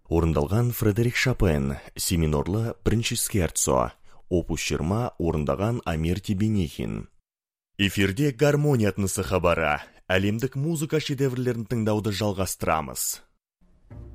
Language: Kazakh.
Орындалған Фредерик Шопен, си минорлы бірінші скерцо, опус 20, орындаған Амир Тебенихин. Эфирде гармония тынысы хабары. Әлемдік музыка шедеврлерін тыңдауды жалғастырамыз.